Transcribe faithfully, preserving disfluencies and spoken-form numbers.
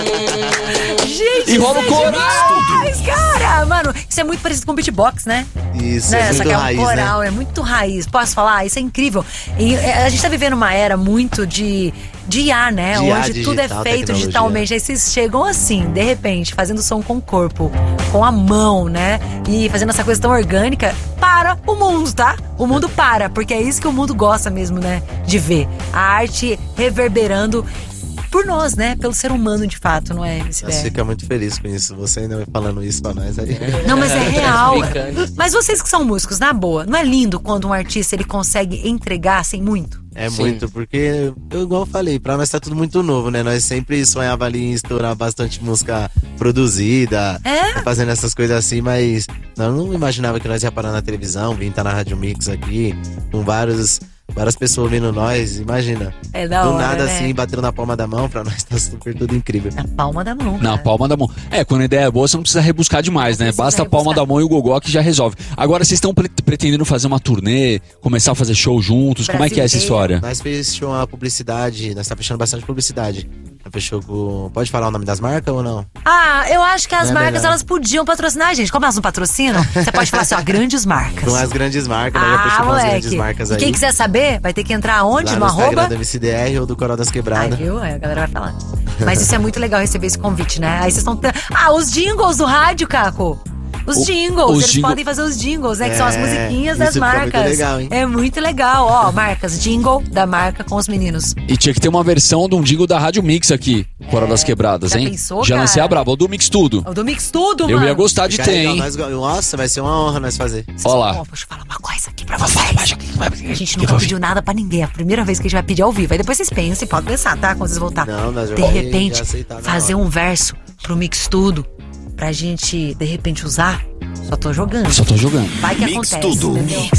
Gente, e rola o coral! Cara, mano, isso é muito parecido com beatbox, né? Isso, né? é muito Só que é um raiz, coral, né? é muito raiz. Posso falar? Isso é incrível. E é, a gente tá vivendo uma era muito de, de I A, né? De I A, onde digital, tudo é feito tecnologia. digitalmente. Aí vocês chegam assim, de repente, fazendo som com o corpo, com a mão, né? E fazendo essa coisa tão orgânica. Para o mundo, tá? O mundo para, porque é isso que o mundo gosta mesmo, né? De ver. A arte reverberando por nós, né? Pelo ser humano, de fato, não é, M C B R? Nós fica muito feliz com isso. Você ainda vai falando isso pra nós aí. Não, mas é real. Brincando. Mas vocês que são músicos, na boa, não é lindo quando um artista ele consegue entregar sem muito? É Sim. muito, porque, eu, igual eu falei, pra nós tá tudo muito novo, né? Nós sempre sonhava ali em estourar bastante música produzida, É? fazendo essas coisas assim, mas nós não imaginava que nós ia parar na televisão, vir estar na Rádio Mix aqui, com vários, várias pessoas ouvindo nós, imagina. É da Do hora, nada né? assim, batendo na palma da mão, pra nós tá super tudo incrível. Na palma da mão. Na cara. palma da mão. É, quando a ideia é boa, você não precisa rebuscar demais, Não né? precisa Basta a palma rebuscar. da mão e o gogó que já resolve. Agora, vocês estão pre- pretendendo fazer uma turnê, começar a fazer show juntos? Como é que é essa Brasil história? Nós fechamos uma publicidade, nós tá fechando bastante publicidade. Nós fechou com... Pode falar o nome das marcas ou não? Ah, eu acho que as Não é marcas, melhor. elas podiam patrocinar a gente. Como elas não patrocinam, você pode falar assim, ó, grandes marcas. Com as grandes marcas, nós já Ah, fechamos as moleque. grandes marcas E aí. quem quiser saber, vai ter que entrar aonde? Lá No no Instagram arroba? do M C D R ou do Coral das Ai, Quebradas. viu? Aí a galera vai falar. Mas isso é muito legal receber esse convite, né? Aí vocês estão... Ah, os jingles do rádio, Caco. Os O- jingles, os eles jingle- podem fazer os jingles, né? Que são as É, musiquinhas isso das ficou muito marcas. legal, hein? É muito legal, ó, marcas, jingle da marca com os meninos. E tinha que ter uma versão de um jingle da Rádio Mix aqui, Coral das Quebradas, já hein? pensou, já lancei cara? a braba, o do Mix Tudo. O do Mix Tudo, Eu mano. ia gostar de Fica ter, legal, hein? nós go- Nossa, vai ser uma honra nós fazer. Ó lá. Ó, deixa eu falar uma coisa aqui pra vocês. A gente nunca pediu nada pra ninguém. É a primeira vez que a gente vai pedir ao vivo. Aí depois vocês pensem, podem pensar, tá? Quando vocês voltar. Não, nós já De vai- repente, já aceitar na fazer hora. um verso pro Mix Tudo. Pra gente, de repente, usar. Só tô jogando. Só tô jogando. Vai que Mix acontece, Tudo. entendeu?